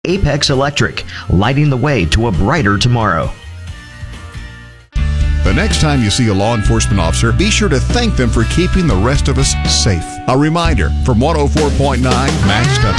Apex Electric, lighting the way to a brighter tomorrow. The next time you see a law enforcement officer, be sure to thank them for keeping the rest of us safe. A reminder from 104.9 Max Country.